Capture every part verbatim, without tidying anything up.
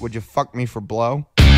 Would you fuck me for blow?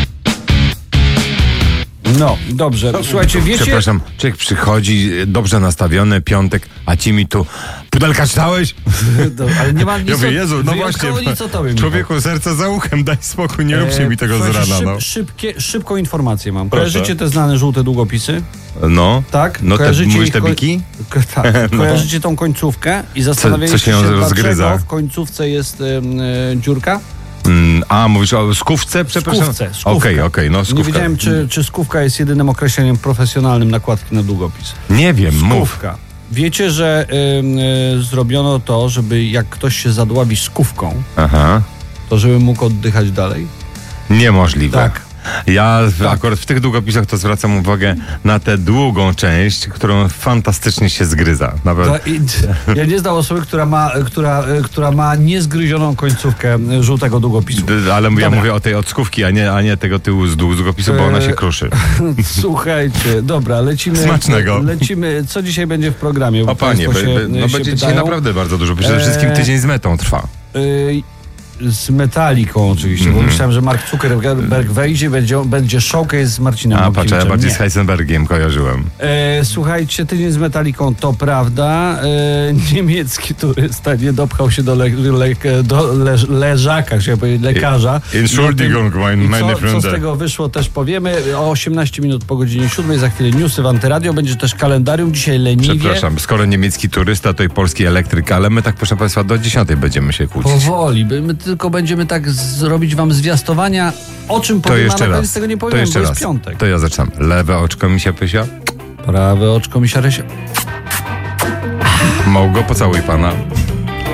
No, dobrze. Słuchajcie, wiecie... Przepraszam, człowiek przychodzi dobrze nastawiony, piątek, a ci mi tu pudelka czytałeś? No, ale nie ma nic Ja mówię, o, Jezu, no właśnie, nic o tobie, człowieku, serce za uchem, daj spokój, nie róbcie e, mi tego z rana, szyb, no. Szybkie, szybką informację mam. Proszę. Kojarzycie te znane żółte długopisy? No, Tak? no te, Kojarzycie mówisz ich te ko- biki? Ko- tak. No. Kojarzycie tą końcówkę i zastanawialiście co się ją się, rozgryza? dlaczego w końcówce jest y, y, dziurka? Mm, a, mówisz o skówce, przepraszam? Skówce, skówka. Okej, okej, okay, no skówka. Nie wiedziałem, czy, czy skówka jest jedynym określeniem profesjonalnym nakładki na długopis. Nie wiem, mów. Skówka. Wiecie, że y, y, zrobiono to, żeby jak ktoś się zadławi skówką, Aha. to żeby mógł oddychać dalej? Niemożliwe. Tak. Ja Tak. akurat w tych długopisach to zwracam uwagę na tę długą część, którą fantastycznie się zgryza. Nawet... To, i, ja nie znam osoby, która ma, która, która ma niezgryzioną końcówkę żółtego długopisu. Ale ja Dobra. mówię o tej od skówki, a nie, a nie tego tyłu z długopisu, bo ona się kruszy. Słuchajcie, dobra, lecimy. Smacznego. Lecimy. Co dzisiaj będzie w programie? Bo O panie, państwo be, się, be, no się będzie dzisiaj pytają. naprawdę bardzo dużo. Przede wszystkim Eee, tydzień z metą trwa. Y, z Metaliką oczywiście, Mhm. bo myślałem, że Mark Zuckerberg wejdzie, będzie, będzie showcase z Marcinem A patrz, ja Łokiewiczem. bardziej Nie. z Heisenbergiem kojarzyłem. E, słuchajcie, tydzień z Metaliką to prawda. E, niemiecki turysta nie dopchał się do, le, le, do le, leżaka, chciałem powiedzieć, lekarza. Entschuldigung, mein, I meine co, co z Freunde. tego wyszło też powiemy. O osiemnaście minut po godzinie siódmej, za chwilę newsy w Antyradio. Będzie też kalendarium, dzisiaj leniwie. Przepraszam, skoro niemiecki turysta, to i polski elektryk, ale my tak, proszę państwa, do dziesiątej będziemy się kłócić. Powoli, my tylko będziemy tak zrobić wam zwiastowania, o czym To powiem, jeszcze a na raz. koniec tego nie To powiem, jeszcze bo jest raz. piątek. To ja zaczynam. Lewe oczko misia pysia. Prawe oczko misia Rysia. Małgo, pocałuj pana.